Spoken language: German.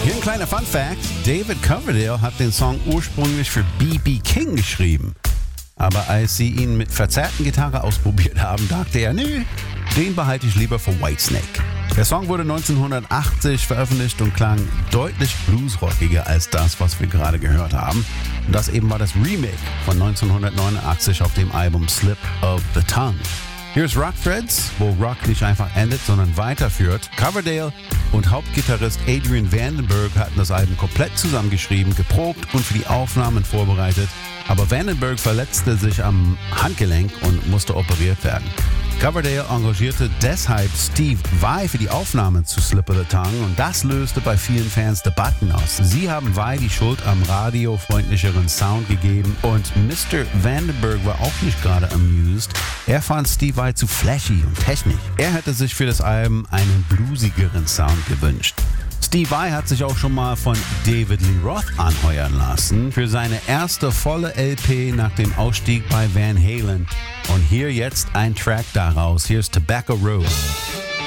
Hier ein kleiner Fun Fact. David Coverdale hat den Song ursprünglich für B.B. King geschrieben. Aber als sie ihn mit verzerrten Gitarre ausprobiert haben, dachte er, nö, den behalte ich lieber für Whitesnake. Der Song wurde 1980 veröffentlicht und klang deutlich bluesrockiger als das, was wir gerade gehört haben. Und das eben war das Remake von 1989 auf dem Album Slip of the Tongue. Hier ist Rock Threads, wo Rock nicht einfach endet, sondern weiterführt. Coverdale und Hauptgitarrist Adrian Vandenberg hatten das Album komplett zusammengeschrieben, geprobt und für die Aufnahmen vorbereitet. Aber Vandenberg verletzte sich am Handgelenk und musste operiert werden. Coverdale engagierte deshalb Steve Vai für die Aufnahmen zu Slip of the Tongue und das löste bei vielen Fans Debatten aus. Sie haben Vai die Schuld am radiofreundlicheren Sound gegeben und Mr. Vandenberg war auch nicht gerade amused. Er fand Steve Vai zu flashy und technisch. Er hätte sich für das Album einen bluesigeren Sound gewünscht. Steve Vai hat sich auch schon mal von David Lee Roth anheuern lassen für seine erste volle LP nach dem Ausstieg bei Van Halen. Und hier jetzt ein Track daraus. Hier ist Tobacco Road.